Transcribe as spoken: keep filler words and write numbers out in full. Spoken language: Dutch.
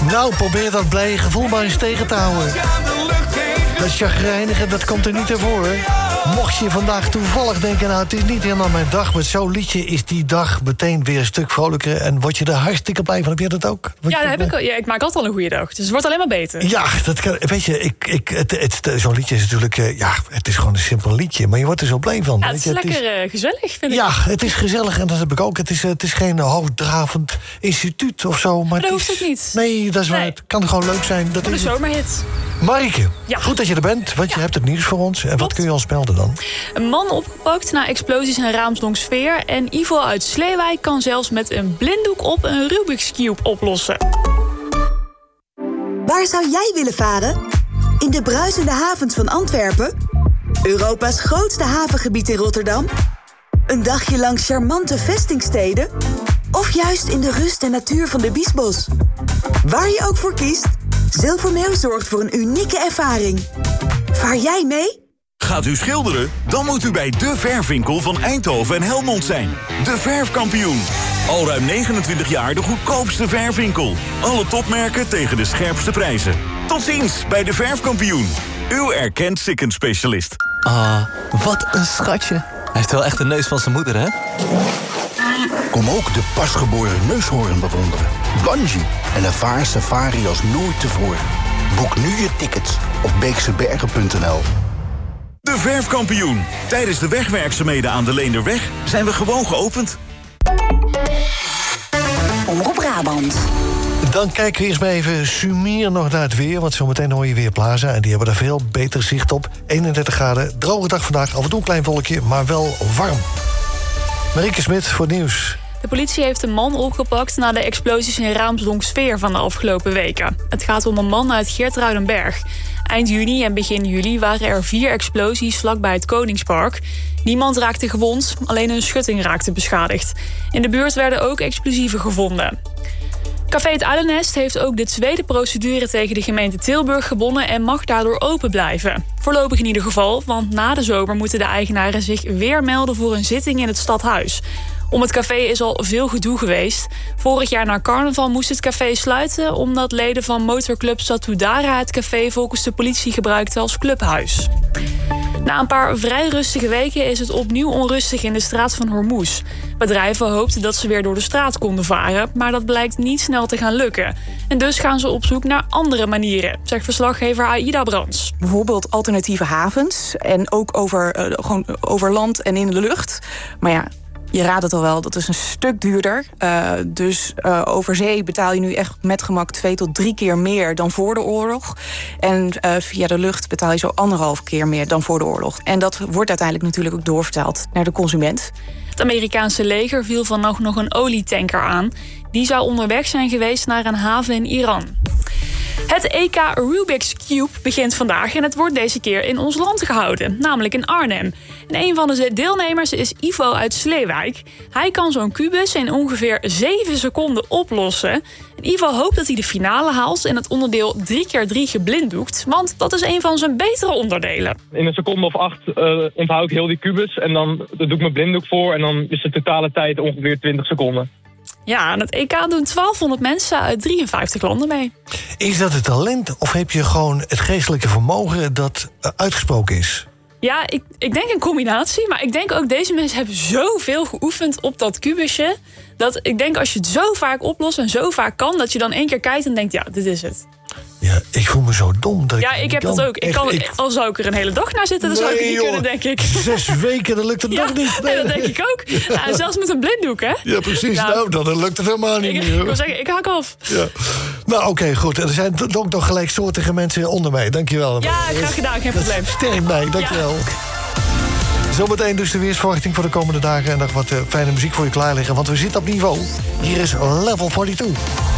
Nou, probeer dat blije gevoel maar eens tegen te houden. Dat chagrijnige, dat komt er niet ervoor. Mocht je vandaag toevallig denken, nou, het is niet helemaal mijn dag, met zo'n liedje is die dag meteen weer een stuk vrolijker en word je er hartstikke blij van. Heb jij dat ook? Word ja, dat heb ik, al, ja, ik maak altijd al een goede dag, dus het wordt alleen maar beter. Ja, dat kan, weet je, ik, ik, het, het, zo'n liedje is natuurlijk, uh, ja, het is gewoon een simpel liedje, maar je wordt er zo blij van. Ja, het is je, lekker het is, uh, gezellig, vind ik. Ja, het is gezellig en dat heb ik ook. Het is, het is geen hoogdravend instituut of zo. Maar dat het hoeft is, het niet. Nee, dat is nee. waar. Het kan gewoon leuk zijn. Dat voor is de zomerhit. Marike, ja. goed dat je er bent, want ja. je hebt het nieuws voor ons. En Klopt. Wat kun je ons melden dan? Een man opgepakt na explosies in Raamsdonksveer. En Ivo uit Sleewijk kan zelfs met een blinddoek op een Rubik's Cube oplossen. Waar zou jij willen varen? In de bruisende havens van Antwerpen? Europa's grootste havengebied in Rotterdam? Een dagje langs charmante vestingsteden? Of juist in de rust en natuur van de Biesbos? Waar je ook voor kiest, Zilvermeeuw zorgt voor een unieke ervaring. Vaar jij mee? Gaat u schilderen? Dan moet u bij De Verfwinkel van Eindhoven en Helmond zijn. De Verfkampioen. Al ruim negenentwintig jaar de goedkoopste verfwinkel. Alle topmerken tegen de scherpste prijzen. Tot ziens bij De Verfkampioen. Uw erkend sikkenspecialist. Ah, wat een schatje. Hij heeft wel echt de neus van zijn moeder, hè? Kom ook de pasgeboren neushoorn bewonderen. Bungee en ervaar safari als nooit tevoren. Boek nu je tickets op beeksebergen punt n l. De Verfkampioen. Tijdens de wegwerkzaamheden aan de Leenderweg zijn we gewoon geopend. Omroep Brabant. Dan kijken we eerst maar even sumier nog naar het weer. Want zometeen hoor je weer Plaza. En die hebben er veel beter zicht op. eenendertig graden, droge dag vandaag. Af en toe een klein wolkje, maar wel warm. Marieke Smit voor het nieuws. De politie heeft een man opgepakt na de explosies in Raamsdonksveer van de afgelopen weken. Het gaat om een man uit Geertruidenberg. Eind juni en begin juli waren er vier explosies vlakbij het Koningspark. Niemand raakte gewond, alleen een schutting raakte beschadigd. In de buurt werden ook explosieven gevonden. Café Het Uilennest heeft ook de tweede procedure tegen de gemeente Tilburg gewonnen en mag daardoor open blijven. Voorlopig in ieder geval, want na de zomer moeten de eigenaren zich weer melden voor een zitting in het stadhuis. Om het café is al veel gedoe geweest. Vorig jaar na carnaval moest het café sluiten omdat leden van motorclub Satudara het café volgens de politie gebruikten als clubhuis. Na een paar vrij rustige weken is het opnieuw onrustig in de straat van Hormuz. Bedrijven hoopten dat ze weer door de straat konden varen, maar dat blijkt niet snel te gaan lukken. En dus gaan ze op zoek naar andere manieren, zegt verslaggever Aida Brands. Bijvoorbeeld alternatieve havens en ook over, uh, gewoon over land en in de lucht. Maar ja, je raadt het al wel, dat is een stuk duurder. Uh, dus uh, over zee betaal je nu echt met gemak twee tot drie keer meer dan voor de oorlog. En uh, via de lucht betaal je zo anderhalf keer meer dan voor de oorlog. En dat wordt uiteindelijk natuurlijk ook doorvertaald naar de consument. Het Amerikaanse leger viel vannacht nog een olietanker aan. Die zou onderweg zijn geweest naar een haven in Iran. Het E K Rubik's Cube begint vandaag en het wordt deze keer in ons land gehouden, namelijk in Arnhem. En een van de deelnemers is Ivo uit Sleewijk. Hij kan zo'n kubus in ongeveer zeven seconden oplossen. En Ivo hoopt dat hij de finale haalt en het onderdeel drie keer drie geblinddoekt, want dat is een van zijn betere onderdelen. In een seconde of acht uh, onthoud ik heel die kubus en dan doe ik mijn blinddoek voor en dan is de totale tijd ongeveer twintig seconden. Ja, aan het E K doen twaalfhonderd mensen uit drieënvijftig landen mee. Is dat het talent of heb je gewoon het geestelijke vermogen dat uh, uitgesproken is? Ja, ik, ik denk een combinatie. Maar ik denk ook, deze mensen hebben zoveel geoefend op dat kubusje. Dat ik denk, als je het zo vaak oplost en zo vaak kan, dat je dan één keer kijkt en denkt, ja, dit is het. Ja, ik voel me zo dom. Dat ja, ik, ik heb kan, dat ook. Ik kan, echt, ik... Al zou ik er een hele dag naar zitten, dan nee, zou ik het niet joh, kunnen, denk ik. Zes weken, dan lukt het ja, nog niet. Nee, dat denk ik ook. Ja, zelfs met een blinddoek, hè? Ja, precies. Nou, nou dan lukt het helemaal niet ik, meer. Ik wil zeggen, ik hak af. Ja. Nou, oké, okay, goed. Er zijn ook nog gelijksoortige mensen onder mij. Dankjewel. Ja, graag gedaan. Geen probleem. Sterk mij, dankjewel. Ja. Zometeen dus de weersverwachting voor de komende dagen. En nog wat uh, fijne muziek voor je klaar liggen. Want we zitten op niveau. Hier is Level tweeënveertig.